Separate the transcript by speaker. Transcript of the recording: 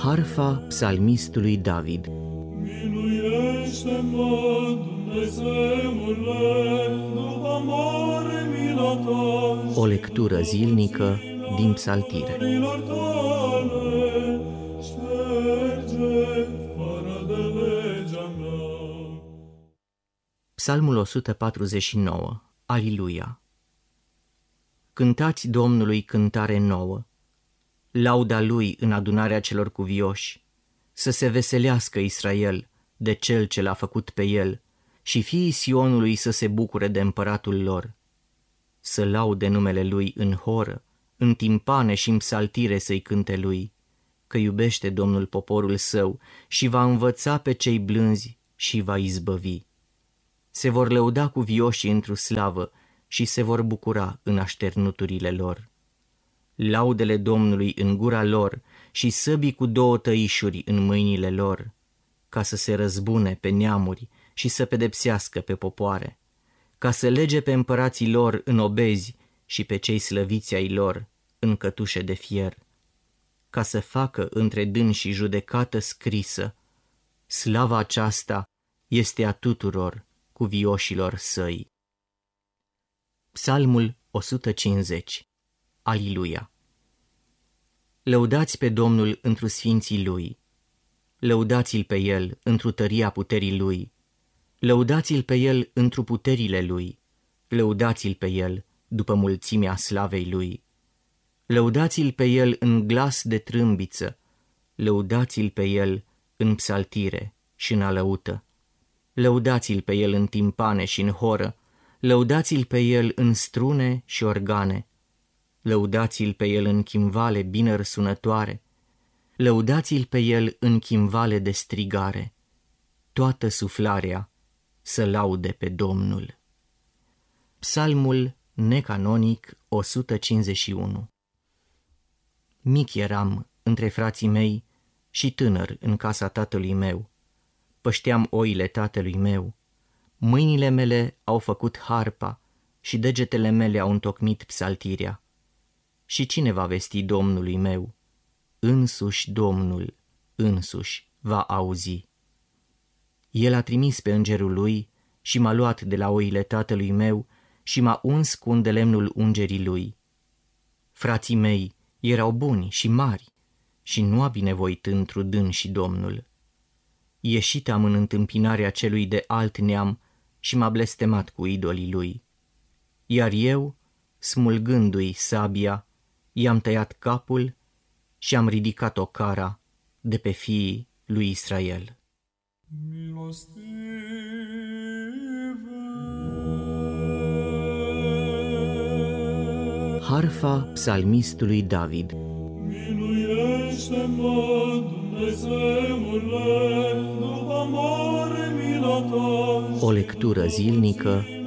Speaker 1: Harfa psalmistului David.
Speaker 2: Miluiește-mă, Dumnezeule, după mare mila ta.
Speaker 1: O lectură zilnică din psaltire.
Speaker 2: Milor tale, șterge fără de legea mea.
Speaker 1: Psalmul 149. Aliluia! Cântați Domnului cântare nouă, lauda Lui în adunarea celor cuvioși, să se veselească Israel de Cel ce l-a făcut pe el și fiii Sionului să se bucure de împăratul lor. Să laude numele Lui în horă, în timpane și în psaltire să-i cânte Lui, că iubește Domnul poporul său și va învăța pe cei blânzi și va izbăvi. Se vor lăuda cuvioșii într-o slavă și se vor bucura în așternuturile lor. Laudele Domnului în gura lor și săbii cu două tăișuri în mâinile lor, ca să se răzbune pe neamuri și să pedepsească pe popoare, ca să lege pe împărații lor în obezi și pe cei slăviți ai lor în cătușe de fier, ca să facă între dânsi judecată scrisă. Slava aceasta este a tuturor cuvioșilor săi. Psalmul 150. Aliluia! Lăudați pe Domnul întru sfinții Lui, lăudați-L pe El întru tăria puterii Lui, lăudați-L pe El întru puterile Lui, lăudați-L pe El după mulțimea slavei Lui, lăudați-L pe El în glas de trâmbiță, lăudați-L pe El în psaltire și în alăută, lăudați-L pe El în timpane și în horă, lăudați-L pe El în strune și organe, lăudați-L pe El în chimvale bine răsunătoare, lăudați-L pe El în chimvale de strigare, toată suflarea să laude pe Domnul. Psalmul necanonic 151. Mic eram între frații mei și tânăr în casa tatălui meu, pășteam oile tatălui meu, mâinile mele au făcut harpa și degetele mele au întocmit psaltirea. Și cine va vesti Domnului meu? Însuși Domnul, însuși va auzi. El a trimis pe îngerul lui și m-a luat de la oile tatălui meu și m-a uns cu îndelemnul ungerii lui. Frații mei erau buni și mari și nu a binevoit întru dânsi Domnul. Ieșit am în întâmpinarea celui de alt neam și m-a blestemat cu idolii lui. Iar eu, smulgându-i sabia, i-am tăiat capul și am ridicat o cara de pe fiii lui Israel.
Speaker 2: Milostive.
Speaker 1: Harfa psalmistului David.
Speaker 2: Miluiește-mă, Dumnezeule, după mare mila ta.
Speaker 1: O lectură zilnică